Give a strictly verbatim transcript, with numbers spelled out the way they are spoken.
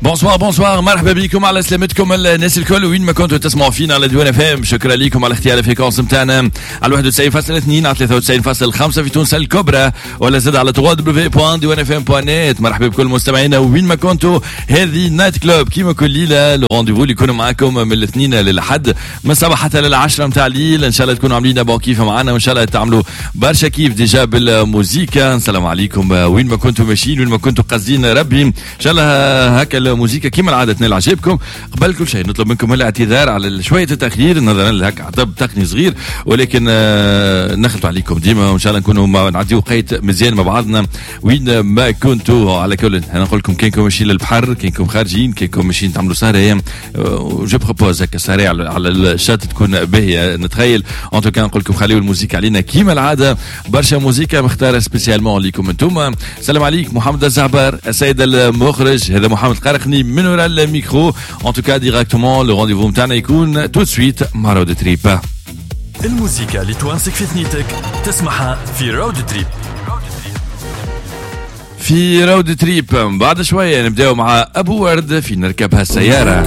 بونسوار بونسوار مرحبا بكم على سلامتكم الناس الكل وين ما كنتوا تسمعوا فينا على ديوان اف ام. شكرا لكم على اختيار الفريكونس نتاعنا على واحد وتسعين فاصلة اثنين على ثلاثة وتسعين فاصلة خمسة في تونس الكبرى ولا زاد على دبليو دبليو دوت ديوان اف ام دوت نت. مرحبا بكل مستمعينا وين ما كنتوا. هذه نايت كلوب كيما كل ليله الرونديفو اللي يكونوا معاكم من الاثنين للحد من الصباح حتى للعشرة نتاع الليل. ان شاء الله تكونوا عاملين بون كيف معنا وان شاء الله تعملوا برشا كيف ديجا بالموسيقى. السلام عليكم وين ما كنتوا ماشيين وين ما كنتوا قاصدين ربي ان شاء الله هكا الموسيقى كيما العاده تنال عجبكم. قبل كل شيء نطلب منكم الاعتذار على شويه التاخير نظرا لهكا عطب تقني صغير ولكن آه نخلطوا عليكم ديما وان شاء الله نكونوا نعديو وقيت مزيان مع بعضنا وين ما كنتوا. على كل انا نقول لكم كينكم ماشيين للبحر كينكم خارجين كينكم ماشيين تعملوا سهره جو بروبوز هكا سهره على الشات تكون باهيه نتخيل. ان توكا نقول لكم خليوا الموسيقى علينا كيما العاده برشا موسيقى مختاره سبيسيالمون ليكم انتم. السلام عليكم محمد الزعبر السيد المخرج هذا محمد قرقني من وراء الميكرو. ان توكا ديراكتومون لو رونديفو نتاعنا يكون تو سويت مع رود تريب. الموسيقى اللي توانسك في ثنيتك تسمعها في رود تريب. في رود تريب بعد شويه نبداو مع ابو ورد في نركبها السياره.